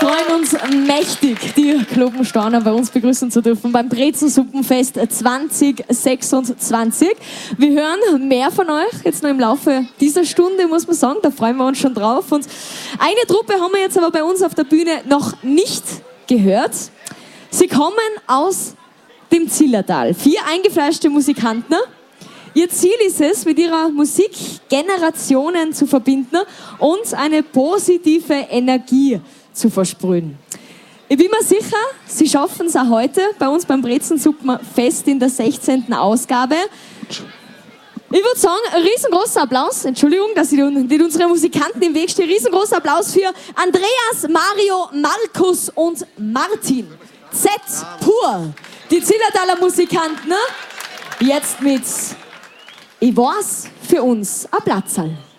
freuen uns mächtig, die Globenstauner bei uns begrüßen zu dürfen beim Brezensuppenfest 2026. Wir hören mehr von euch jetzt noch im Laufe dieser Stunde, muss man sagen. Da freuen wir uns schon drauf. Und eine Truppe haben wir jetzt aber bei uns auf der Bühne noch nicht gehört. Sie kommen aus dem Zillertal. 4 eingefleischte Musikanten. Ihr Ziel ist es, mit ihrer Musik Generationen zu verbinden und eine positive Energie zu versprühen. Ich bin mir sicher, Sie schaffen es auch heute bei uns beim Brezensuppenfest in der 16. Ausgabe. Ich würde sagen, ein riesengroßer Applaus, Entschuldigung, dass ich unsere Musikanten im Weg stehe, riesengroßer Applaus für Andreas, Mario, Markus und Martin. Z pur, die Zillertaler Musikanten, jetzt mit Ich weiß für uns ein Platzerl.